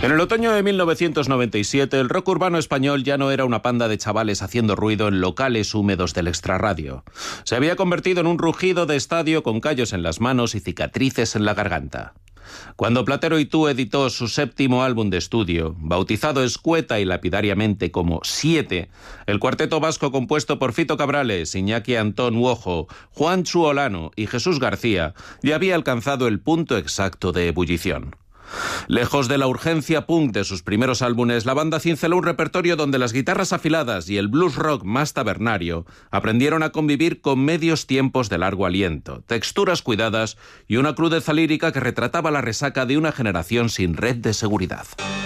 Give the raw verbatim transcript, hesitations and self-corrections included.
En el otoño de mil novecientos noventa y siete, el rock urbano español ya no era una panda de chavales haciendo ruido en locales húmedos del extrarradio. Se había convertido en un rugido de estadio con callos en las manos y cicatrices en la garganta. Cuando Platero y Tú editó su séptimo álbum de estudio, bautizado escueta y lapidariamente como Siete, el cuarteto vasco compuesto por Fito Cabrales, Iñaki Antón Uojo, Juan Chu Olano y Jesús García ya había alcanzado el punto exacto de ebullición. Lejos de la urgencia punk de sus primeros álbumes, la banda cinceló un repertorio donde las guitarras afiladas y el blues rock más tabernario aprendieron a convivir con medios tiempos de largo aliento, texturas cuidadas y una crudeza lírica que retrataba la resaca de una generación sin red de seguridad.